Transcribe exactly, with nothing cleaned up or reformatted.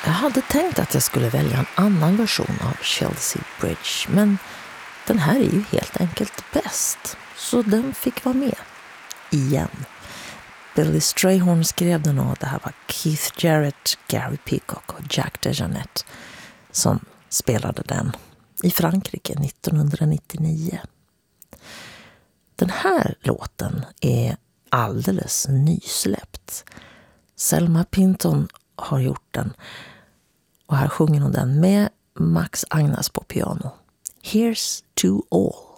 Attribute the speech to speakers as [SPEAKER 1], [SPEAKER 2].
[SPEAKER 1] Jag hade tänkt att jag skulle välja en annan version av Chelsea Bridge, men den här är ju helt enkelt bäst, så den fick vara med. Igen. Billy Strayhorn skrev den och det här var Keith Jarrett, Gary Peacock och Jack DeJohnette som spelade den i Frankrike nittonhundranittionio. Den här låten är alldeles nysläppt. Selma Pinton har gjort den och här sjunger hon den med Max Agnes på piano. Here's to all.